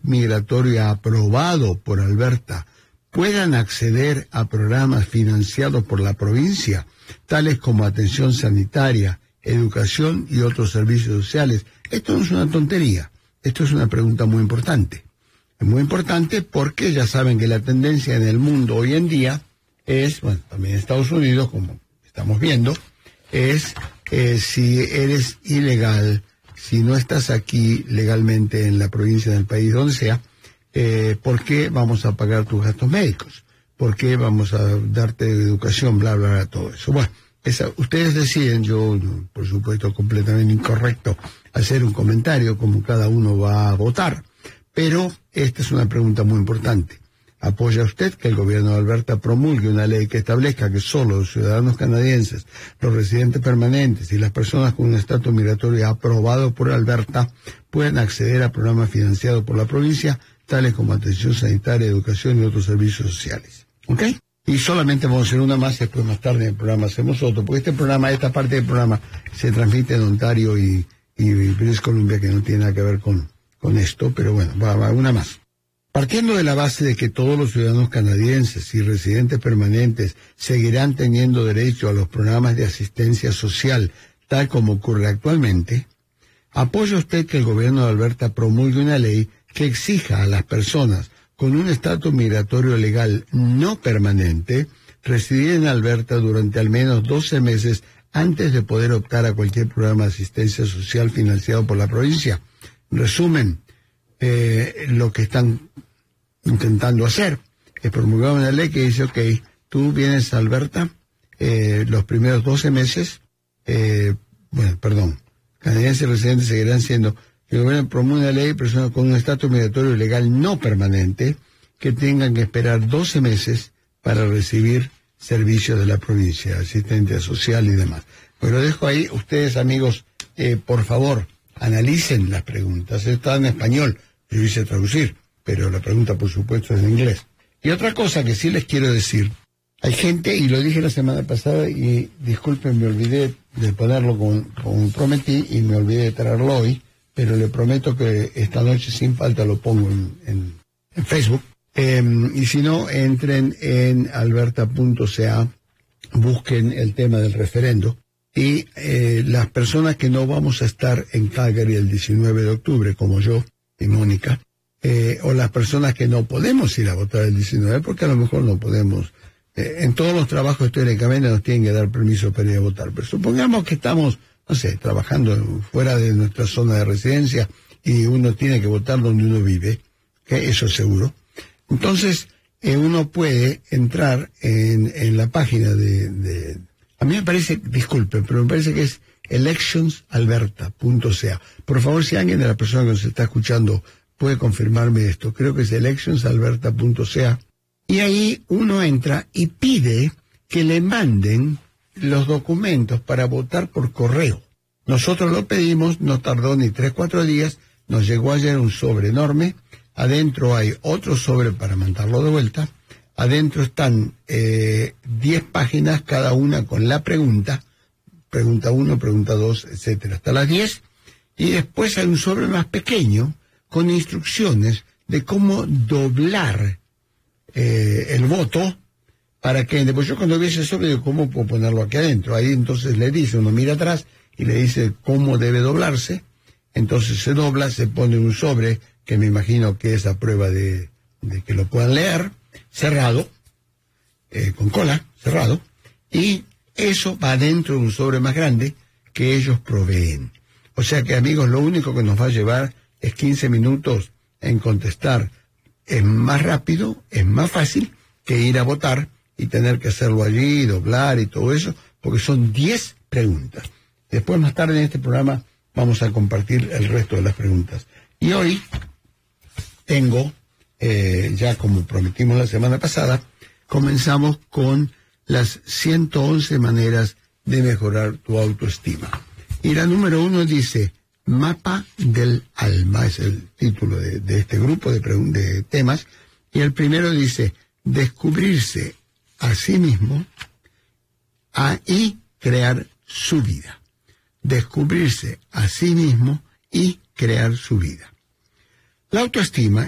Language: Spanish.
migratorio aprobado por Alberta puedan acceder a programas financiados por la provincia, tales como atención sanitaria, educación y otros servicios sociales. Esto no es una tontería, esto es una pregunta muy importante. Es muy importante porque ya saben que la tendencia en el mundo hoy en día es, bueno, también en Estados Unidos, como estamos viendo, es si eres ilegal, si no estás aquí legalmente en la provincia, en el país, donde sea, ¿por qué vamos a pagar tus gastos médicos? ¿Por qué vamos a darte educación? Bla, bla, bla, todo eso. Bueno, ustedes deciden, yo, por supuesto, completamente incorrecto hacer un comentario como cada uno va a votar, pero esta es una pregunta muy importante. ¿Apoya usted que el gobierno de Alberta promulgue una ley que establezca que solo los ciudadanos canadienses, los residentes permanentes y las personas con un estatus migratorio aprobado por Alberta pueden acceder a programas financiados por la provincia, tales como atención sanitaria, educación y otros servicios sociales? ¿Ok? Y solamente vamos a hacer una más y después más tarde en el programa hacemos otro, porque esta parte del programa se transmite en Ontario y British Columbia, que no tiene nada que ver con esto, pero bueno, va una más. Partiendo de la base de que todos los ciudadanos canadienses y residentes permanentes seguirán teniendo derecho a los programas de asistencia social, tal como ocurre actualmente, ¿apoya usted que el gobierno de Alberta promulgue una ley que exija a las personas con un estatus migratorio legal no permanente residir en Alberta durante al menos 12 meses antes de poder optar a cualquier programa de asistencia social financiado por la provincia? En resumen, lo que están intentando hacer es promulgar una ley que dice, ok, tú vienes a Alberta los primeros 12 meses, canadienses residentes seguirán siendo, el gobierno promulga una ley, personas con un estatus migratorio legal no permanente, que tengan que esperar 12 meses para recibir servicios de la provincia, asistencia social y demás. Pues lo dejo ahí, ustedes amigos, por favor, analicen las preguntas. Está en español, yo hice traducir, pero la pregunta por supuesto es en inglés. Y otra cosa que sí les quiero decir, hay gente, y lo dije la semana pasada, y disculpen, me olvidé de ponerlo como prometí, y me olvidé de traerlo hoy, pero le prometo que esta noche sin falta lo pongo en Facebook. Y si no, entren en alberta.ca, busquen el tema del referendo, y las personas que no vamos a estar en Calgary el 19 de octubre, como yo y Mónica, o las personas que no podemos ir a votar el 19, porque a lo mejor no podemos, en todos los trabajos teóricamente nos tienen que dar permiso para ir a votar, pero supongamos que estamos, no sé, trabajando fuera de nuestra zona de residencia y uno tiene que votar donde uno vive, que eso es seguro. Entonces, uno puede entrar en la página a mí me parece, disculpen, pero me parece que es electionsalberta.ca. Por favor, si alguien de las personas que nos está escuchando puede confirmarme esto, creo que es electionsalberta.ca, y ahí uno entra y pide que le manden los documentos para votar por correo. Nosotros lo pedimos, no tardó ni 3-4 días, nos llegó ayer un sobre enorme, adentro hay otro sobre para mandarlo de vuelta, adentro están 10 páginas, cada una con la pregunta 1, pregunta 2, etcétera, hasta las 10, y después hay un sobre más pequeño con instrucciones de cómo doblar el voto para que, después yo cuando vi ese sobre digo, ¿cómo puedo ponerlo aquí adentro? Ahí entonces le dice, uno mira atrás y le dice cómo debe doblarse, entonces se dobla, se pone un sobre, que me imagino que es a prueba de que lo puedan leer, cerrado, con cola, cerrado, y eso va dentro de un sobre más grande que ellos proveen. O sea que, amigos, lo único que nos va a llevar es 15 minutos en contestar. Es más rápido, es más fácil que ir a votar y tener que hacerlo allí, doblar y todo eso, porque son 10 preguntas. Después, más tarde en este programa, vamos a compartir el resto de las preguntas. Y hoy tengo, ya como prometimos la semana pasada, comenzamos con las 111 maneras de mejorar tu autoestima. Y la número 1 dice, Mapa del Alma, es el título de este grupo de temas. Y el primero dice, descubrirse a sí mismo y crear su vida. Descubrirse a sí mismo y crear su vida. La autoestima